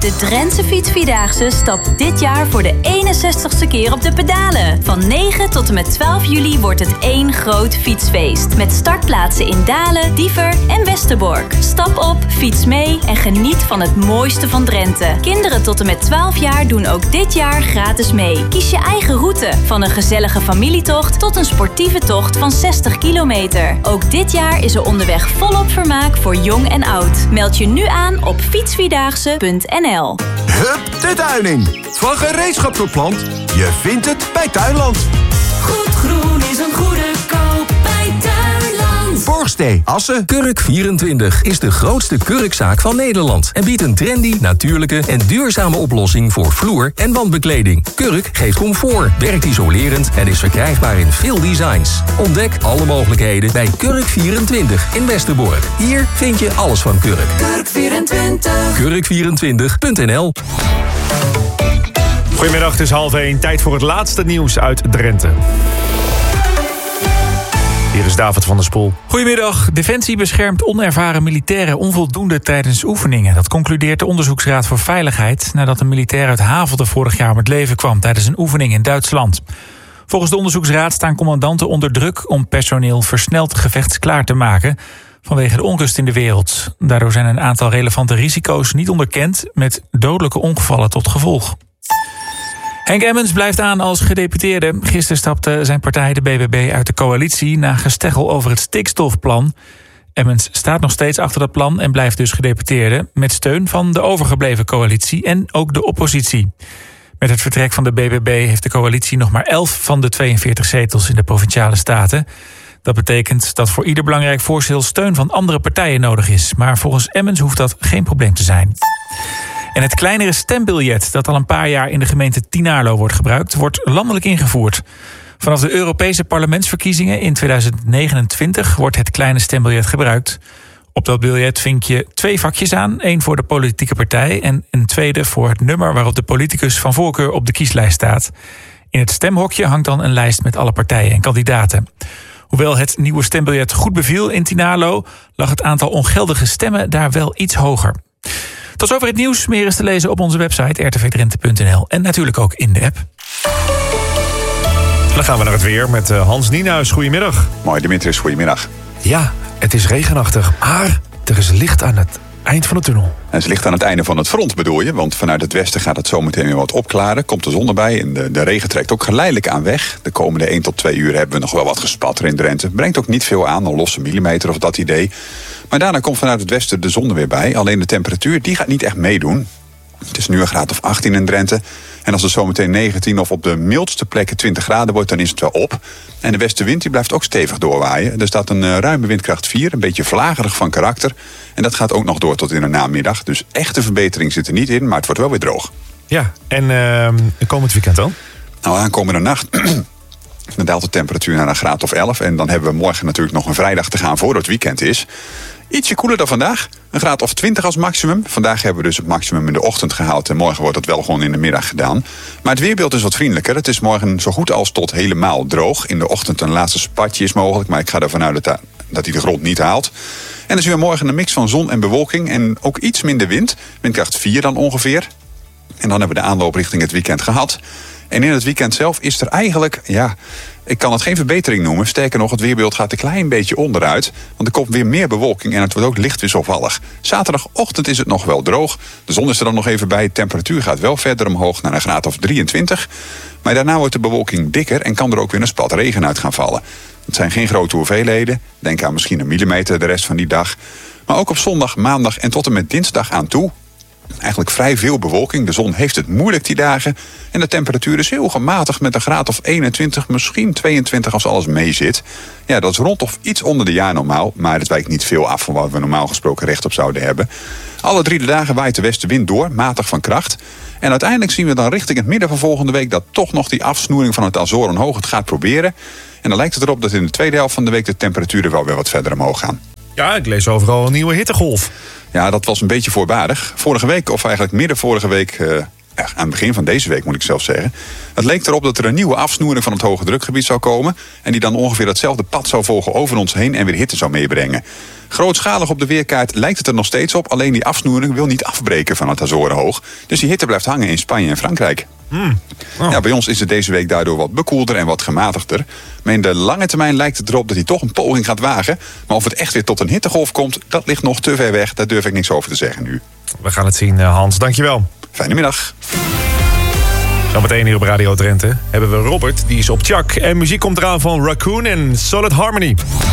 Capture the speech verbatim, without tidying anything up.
De Drentse Fietsvierdaagse stapt dit jaar voor de eenenzestigste keer op de pedalen. Van negen tot en met twaalf juli wordt het één groot fietsfeest. Met startplaatsen in Dalen, Diever en Westerbork. Stap op, fiets mee en geniet van het mooiste van Drenthe. Kinderen tot en met twaalf jaar doen ook dit jaar gratis mee. Kies je eigen route, van een gezellige familietocht tot een sportieve tocht van zestig kilometer. Ook dit jaar is er onderweg volop vermaak voor jong en oud. Meld je nu aan op fietsvierdaagse punt n l. Hup de tuin in. Van gereedschapsverplant. Je vindt het bij Tuinland. Goed groen is een goede koop bij Tuinland. Borgstee, Assen. Kurk vierentwintig is de grootste kurkzaak van Nederland en biedt een trendy, natuurlijke en duurzame oplossing voor vloer- en wandbekleding. Kurk geeft comfort, werkt isolerend en is verkrijgbaar in veel designs. Ontdek alle mogelijkheden bij Kurk vierentwintig in Westerbork. Hier vind je alles van Kurk. Kurk vierentwintig. kurk vierentwintig punt n l. Goedemiddag, het is half één. Tijd voor het laatste nieuws uit Drenthe. Hier is David van der Spoel. Goedemiddag. Defensie beschermt onervaren militairen onvoldoende tijdens oefeningen. Dat concludeert de Onderzoeksraad voor Veiligheid nadat een militair uit Havelde vorig jaar om het leven kwam tijdens een oefening in Duitsland. Volgens de Onderzoeksraad staan commandanten onder druk om personeel versneld gevechtsklaar te maken vanwege de onrust in de wereld. Daardoor zijn een aantal relevante risico's niet onderkend met dodelijke ongevallen tot gevolg. Henk Emmens blijft aan als gedeputeerde. Gisteren stapte zijn partij, de B B B, uit de coalitie na gesteggel over het stikstofplan. Emmens staat nog steeds achter dat plan en blijft dus gedeputeerde, met steun van de overgebleven coalitie en ook de oppositie. Met het vertrek van de B B B heeft de coalitie nog maar elf van de tweeënveertig zetels in de Provinciale Staten. Dat betekent dat voor ieder belangrijk voorstel steun van andere partijen nodig is. Maar volgens Emmens hoeft dat geen probleem te zijn. En het kleinere stembiljet dat al een paar jaar in de gemeente Tynaarlo wordt gebruikt, wordt landelijk ingevoerd. Vanaf de Europese parlementsverkiezingen in tweeduizend negenentwintig wordt het kleine stembiljet gebruikt. Op dat biljet vind je twee vakjes aan. één voor de politieke partij en een tweede voor het nummer waarop de politicus van voorkeur op de kieslijst staat. In het stemhokje hangt dan een lijst met alle partijen en kandidaten. Hoewel het nieuwe stembiljet goed beviel in Tynaarlo, lag het aantal ongeldige stemmen daar wel iets hoger. Tot zover het nieuws. Meer is te lezen op onze website r t v drenthe punt n l en natuurlijk ook in de app. Dan gaan we naar het weer met Hans Nienhuis. Goedemiddag. Mooi, Dimitris, goedemiddag. Ja, het is regenachtig, maar er is licht aan het eind van de tunnel. En het is licht aan het einde van het front, bedoel je? Want vanuit het westen gaat het zometeen weer wat opklaren. Komt de zon erbij en de, de regen trekt ook geleidelijk aan weg. De komende één tot twee uur hebben we nog wel wat gespatter in Drenthe. Brengt ook niet veel aan, een losse millimeter of dat idee. Maar daarna komt vanuit het westen de zon er weer bij. Alleen de temperatuur die gaat niet echt meedoen. Het is nu een graad of achttien in Drenthe. En als het zometeen negentien of op de mildste plekken twintig graden wordt, dan is het wel op. En de westenwind die blijft ook stevig doorwaaien. Er staat een uh, ruime windkracht vier, een beetje vlagerig van karakter. En dat gaat ook nog door tot in de namiddag. Dus echte verbetering zit er niet in, maar het wordt wel weer droog. Ja, en uh, komend weekend dan? Nou, aankomende nacht dan daalt de temperatuur naar een graad of elf. En dan hebben we morgen natuurlijk nog een vrijdag te gaan voordat het weekend is. Ietsje koeler dan vandaag. Een graad of twintig als maximum. Vandaag hebben we dus het maximum in de ochtend gehaald. En morgen wordt het wel gewoon in de middag gedaan. Maar het weerbeeld is wat vriendelijker. Het is morgen zo goed als tot helemaal droog. In de ochtend een laatste spatje is mogelijk. Maar ik ga ervan uit dat, dat hij de grond niet haalt. En er is weer morgen een mix van zon en bewolking. En ook iets minder wind. Windkracht vier dan ongeveer. En dan hebben we de aanloop richting het weekend gehad. En in het weekend zelf is er eigenlijk, ja, ik kan het geen verbetering noemen. Sterker nog, het weerbeeld gaat een klein beetje onderuit. Want er komt weer meer bewolking en het wordt ook licht wisselvallig. Zaterdagochtend is het nog wel droog. De zon is er dan nog even bij. De temperatuur gaat wel verder omhoog naar een graad of drieëntwintig. Maar daarna wordt de bewolking dikker en kan er ook weer een spat regen uit gaan vallen. Het zijn geen grote hoeveelheden. Denk aan misschien een millimeter de rest van die dag. Maar ook op zondag, maandag en tot en met dinsdag aan toe eigenlijk vrij veel bewolking. De zon heeft het moeilijk die dagen. En de temperatuur is heel gematigd met een graad of eenentwintig, misschien tweeëntwintig als alles mee zit. Ja, dat is rond of iets onder de jaarnormaal. Maar het wijkt niet veel af van wat we normaal gesproken recht op zouden hebben. Alle drie de dagen waait de westenwind door, matig van kracht. En uiteindelijk zien we dan richting het midden van volgende week dat toch nog die afsnoering van het Azorenhoog het gaat proberen. En dan lijkt het erop dat in de tweede helft van de week de temperaturen wel weer wat verder omhoog gaan. Ja, ik lees overal een nieuwe hittegolf. Ja, dat was een beetje voorbarig. Vorige week, of eigenlijk midden vorige week, uh, ja, aan het begin van deze week moet ik zelf zeggen. Het leek erop dat er een nieuwe afsnoering van het hoge drukgebied zou komen. En die dan ongeveer hetzelfde pad zou volgen over ons heen en weer hitte zou meebrengen. Grootschalig op de weerkaart lijkt het er nog steeds op. Alleen die afsnoering wil niet afbreken van het Azorenhoog. Dus die hitte blijft hangen in Spanje en Frankrijk. Hmm. Oh. Ja, bij ons is het deze week daardoor wat bekoelder en wat gematigder. Maar in de lange termijn lijkt het erop dat hij toch een poging gaat wagen. Maar of het echt weer tot een hittegolf komt, dat ligt nog te ver weg. Daar durf ik niks over te zeggen nu. We gaan het zien, Hans. Dankjewel. Fijne middag. Zometeen hier op Radio Drenthe hebben we Robert, die is op Tjak. En muziek komt eraan van Raccoon en Solid Harmony.